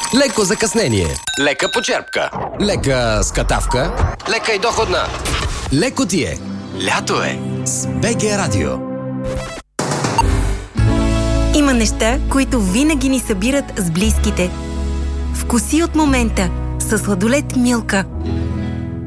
Леко закъснение, лека почерпка, лека скатавка, лека и доходна. Леко ти е. Лято е с БГ Радио. Има неща, които винаги ни събират с близките. Вкуси от момента със сладолед Милка.